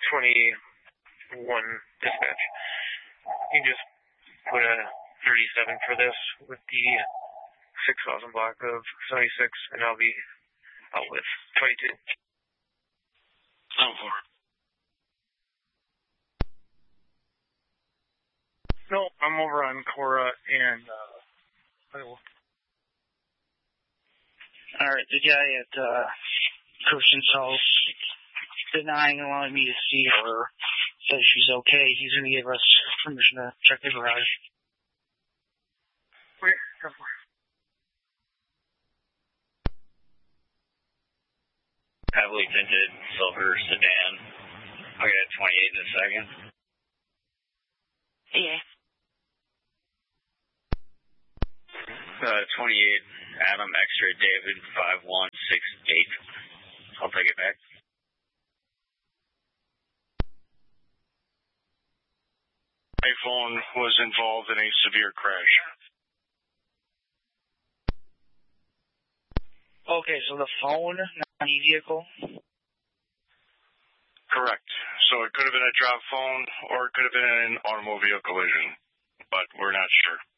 21 dispatch. You can just put a 37 for this with the 6,000 block of 76, and I'll be out with 22. Oh, for it. No, I'm over on Cora and Iowa. Alright, the guy at Christian's house denying allowing me to see her, says she's okay. He's going to give us permission to check the garage. Wait, go for it. Heavily tinted silver sedan. I'll get 28 in a second. Yeah. 28, Adam, X-ray, David, 5168. I'll take it back. iPhone was involved in a severe crash. Okay, so the phone, not any vehicle? Correct. So it could have been a drop phone or it could have been an automobile collision, but we're not sure.